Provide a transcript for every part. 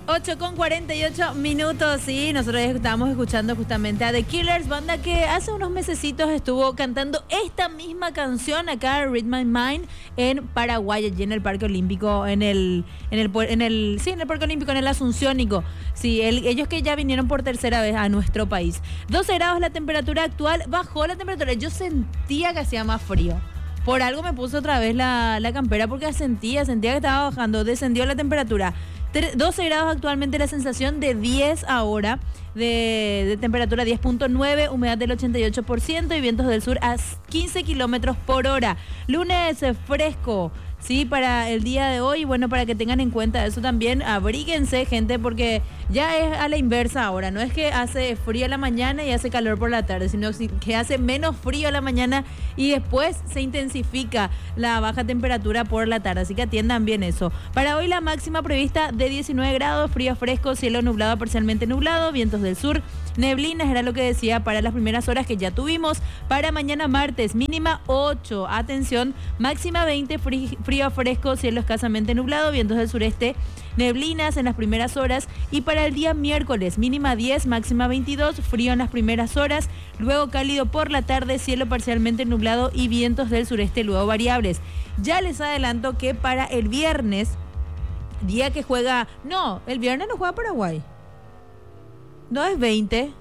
8:48, sí, nosotros estábamos escuchando justamente a The Killers, banda que hace unos mesecitos estuvo cantando esta misma canción acá, Read My Mind, en Paraguay, allí en el Parque Olímpico, en el Parque Olímpico, en el Asunciónico. Sí, ellos que ya vinieron por tercera vez a nuestro país. 12 grados la temperatura actual, bajó la temperatura, yo sentía que hacía más frío. Por algo me puse otra vez la campera porque sentía que estaba bajando, descendió la temperatura. 12 grados actualmente, la sensación de 10 ahora, de temperatura 10.9, humedad del 88% y vientos del sur a 15 kilómetros por hora. Lunes fresco, sí, para el día de hoy. Bueno, para que tengan en cuenta eso también, abríguense, gente, porque ya es a la inversa ahora. No es que hace frío a la mañana y hace calor por la tarde, sino que hace menos frío a la mañana y después se intensifica la baja temperatura por la tarde. Así que atiendan bien eso. Para hoy la máxima prevista de 19 grados, frío fresco, cielo nublado, parcialmente nublado, vientos del sur, neblinas, era lo que decía para las primeras horas que ya tuvimos. Para mañana martes, mínima 8, atención, máxima 20, frío fresco, cielo escasamente nublado, vientos del sureste, neblinas en las primeras horas. Y para el día miércoles, mínima 10, máxima 22, frío en las primeras horas, luego cálido por la tarde, cielo parcialmente nublado y vientos del sureste luego variables. Ya les adelanto que para el viernes, día que juega, no, el viernes no juega Paraguay, no es 20,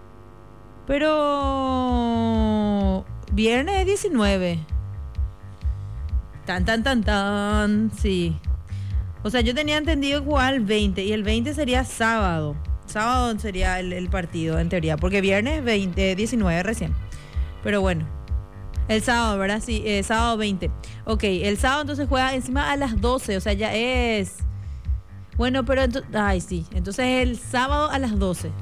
pero viernes es 19. Tan, sí. O sea, yo tenía entendido jugar el 20 y el 20 sería sábado. Sábado sería el partido, en teoría, porque viernes 19 recién. Pero bueno, el sábado, ¿verdad? Sí, sábado 20. Ok, el sábado entonces juega encima a las 12, o sea, ya es... Bueno, pero ay, sí, entonces el sábado a las 12.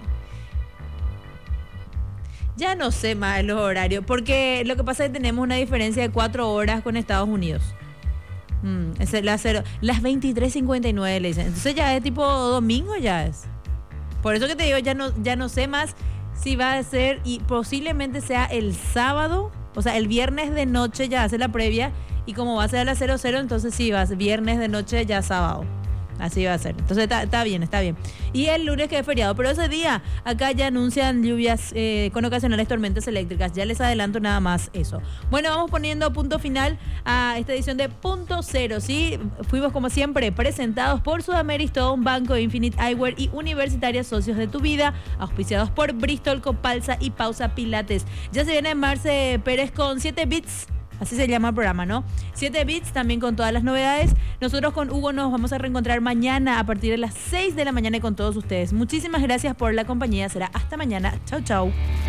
Ya no sé más los horarios, porque lo que pasa es que tenemos una diferencia de 4 horas con Estados Unidos. Las 23:59 le dicen. Entonces ya es tipo domingo, ya es. Por eso que te digo, ya no sé más si va a ser, y posiblemente sea el sábado, o sea, el viernes de noche ya hace la previa, y como va a ser a las 00, entonces sí, va a ser viernes de noche ya sábado. Así va a ser. Entonces está bien. Y el lunes que es feriado. Pero ese día acá ya anuncian lluvias con ocasionales tormentas eléctricas. Ya les adelanto nada más eso. Bueno, vamos poniendo punto final a esta edición de Punto Cero, ¿sí? Fuimos como siempre presentados por Sudameric-Stone, Banco Infinite Eyewear y Universitaria Socios de tu Vida, auspiciados por Bristol, Copalsa y Pausa Pilates. Ya se viene Marce Pérez con 7 Bits. Así se llama el programa, ¿no? 7 Bits, también con todas las novedades. Nosotros con Hugo nos vamos a reencontrar mañana a partir de las 6 de la mañana con todos ustedes. Muchísimas gracias por la compañía. Será hasta mañana. Chau.